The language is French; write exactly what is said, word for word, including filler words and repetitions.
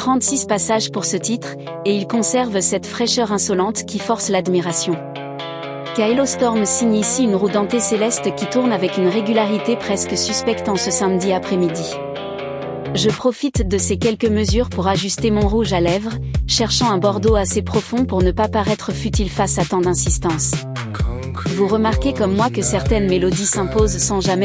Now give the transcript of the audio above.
trente-six passages pour ce titre, et il conserve cette fraîcheur insolente qui force l'admiration. Kylo Storm signe ici une roue dentée céleste qui tourne avec une régularité presque suspecte en ce samedi après-midi. Je profite de ces quelques mesures pour ajuster mon rouge à lèvres, cherchant un bordeaux assez profond pour ne pas paraître futile face à tant d'insistance. Vous remarquez comme moi que certaines mélodies s'imposent sans jamais